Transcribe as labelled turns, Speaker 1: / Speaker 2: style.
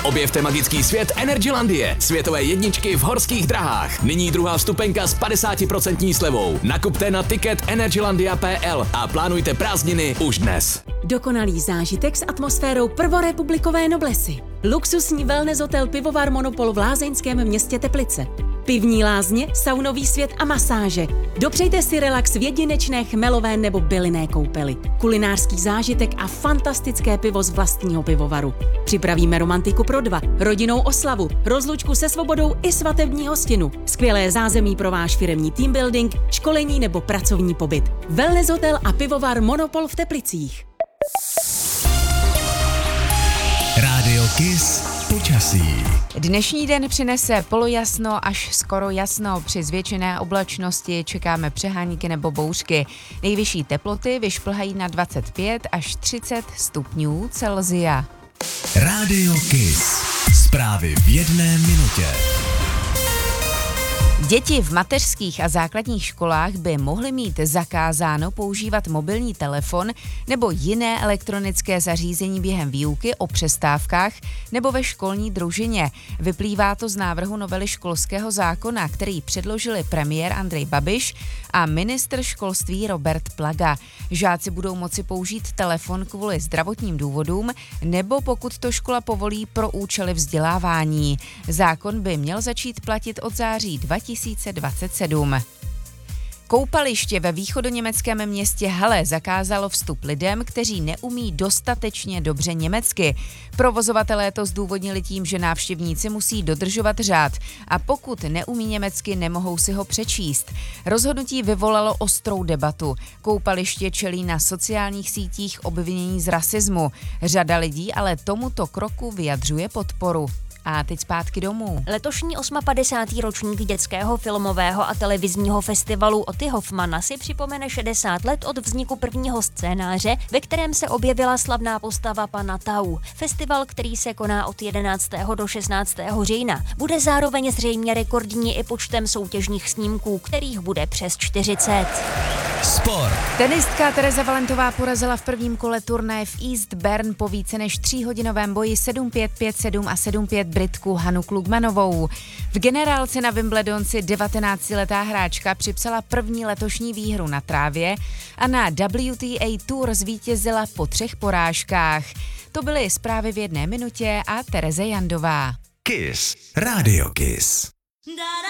Speaker 1: Objevte magický svět Energylandie, světové jedničky v horských drahách. Nyní druhá vstupenka s 50% slevou. Nakupte na ticket energylandia.pl a plánujte prázdniny už dnes.
Speaker 2: Dokonalý zážitek s atmosférou prvorepublikové noblesy. Luxusní wellness hotel Pivovar Monopol v lázeňském městě Teplice. Pivní lázně, saunový svět a masáže. Dopřejte si relax v jedinečné chmelové nebo bylinné koupeli. Kulinářský zážitek a fantastické pivo z vlastního pivovaru. Připravíme romantiku pro dva, rodinnou oslavu, rozlučku se svobodou i svatební hostinu. Skvělé zázemí pro váš firemní team building, školení nebo pracovní pobyt. Wellness hotel a pivovar Monopol v Teplicích.
Speaker 3: Rádio Kiss počasí.
Speaker 4: Dnešní den přinese polojasno až skoro jasno. Při zvětšené oblačnosti čekáme přehánky nebo bouřky. Nejvyšší teploty vyšplhají na 25 až 30 stupňů Celsia.
Speaker 3: Rádio Kiss. Zprávy v 1 minutě.
Speaker 4: Děti v mateřských a základních školách by mohly mít zakázáno používat mobilní telefon nebo jiné elektronické zařízení během výuky, o přestávkách nebo ve školní družině. Vyplývá to z návrhu novely školského zákona, který předložili premiér Andrej Babiš a ministr školství Robert Plaga. Žáci budou moci použít telefon kvůli zdravotním důvodům nebo pokud to škola povolí pro účely vzdělávání. Zákon by měl začít platit od září 2027. Koupaliště ve východoněmeckém městě Halle zakázalo vstup lidem, kteří neumí dostatečně dobře německy. Provozovatelé to zdůvodnili tím, že návštěvníci musí dodržovat řád a pokud neumí německy, nemohou si ho přečíst. Rozhodnutí vyvolalo ostrou debatu. Koupaliště čelí na sociálních sítích obvinění z rasismu. Řada lidí ale tomuto kroku vyjadřuje podporu. A teď zpátky domů.
Speaker 5: Letošní 58. ročník dětského filmového a televizního festivalu Otty Hoffmana si připomene 60 let od vzniku prvního scénáře, ve kterém se objevila slavná postava pana Tau. Festival, který se koná od 11. do 16. října, bude zároveň zřejmě rekordní i počtem soutěžních snímků, kterých bude přes 40.
Speaker 3: Sport.
Speaker 4: Tenistka Tereza Valentová porazila v prvním kole turnaje v East Bern po více než 3hodinovém boji 7-5, 5-7 a 7-5 Britku Hanu Klugmanovou. V generálce na Wimbledonci 19letá hráčka připsala první letošní výhru na trávě a na WTA Tour zvítězila po 3 porážkách. To byly zprávy v 1 minutě a Tereze Jandová.
Speaker 3: Kiss. Rádio Kiss.